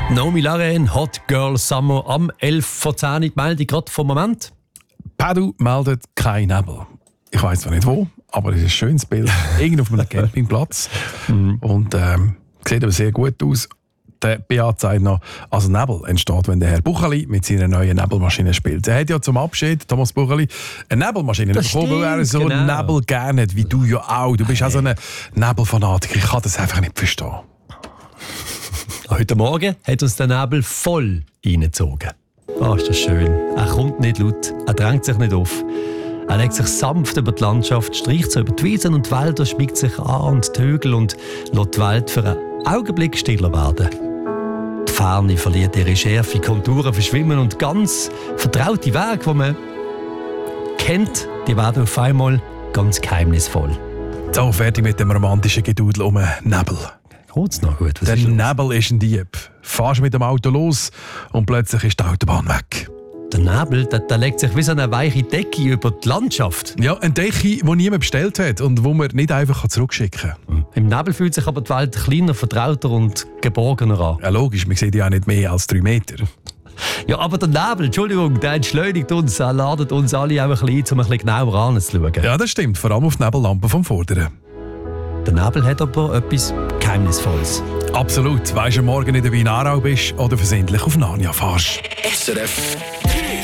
Naomi Laren, Hot Girl Summer am 11 vor 10 die Meldung gerade vom Moment. Padu meldet kein Nebel. Ich weiss zwar nicht wo, aber es ist ein schönes Bild. Irgendwo auf einem Campingplatz. Und sieht aber sehr gut aus. Der BA zeigt noch, also Nebel entsteht, wenn der Herr Bucheli mit seiner neuen Nebelmaschine spielt. Er hat ja zum Abschied, Thomas Bucheli, eine Nebelmaschine bekommen, weil er so genau. Nebel gerne hat, wie du ja auch. Du bist auch so ein Nebelfanatiker. Ich kann das einfach nicht verstehen. Heute Morgen hat uns der Nebel voll reingezogen. Oh, ist das schön. Er kommt nicht laut, er drängt sich nicht auf. Er legt sich sanft über die Landschaft, streicht so über die Wiesen und die Wälder, schmiegt sich an und die Hügel und lässt die Welt für einen Augenblick stiller werden. Die Ferne verliert ihre Schärfe, Konturen verschwimmen und ganz vertraute Wege, die man kennt, die werden auf einmal ganz geheimnisvoll. So, fertig mit dem romantischen Gedudel um den Nebel. Geht's noch gut? Der Nebel ist ein Dieb. Fahrst mit dem Auto los und plötzlich ist die Autobahn weg. Der Nebel, der legt sich wie so eine weiche Decke über die Landschaft. Ja, eine Decke, die niemand bestellt hat und die man nicht einfach zurückschicken kann. Im Nebel fühlt sich aber die Welt kleiner, vertrauter und geborgener an. Ja, logisch, man sieht ja auch nicht mehr als 3 Meter. Ja, aber der Nebel, Entschuldigung, der entschleunigt uns, er ladet uns alle auch ein bisschen ein, um ein bisschen genauer anzuschauen. Ja, das stimmt, vor allem auf die Nebellampe vom Vorderen. Der Nebel hat aber etwas Geheimnisvolles. Absolut. Weisst du, morgen in der Wien Aarau bist oder versehentlich auf Narnia fährst. SRF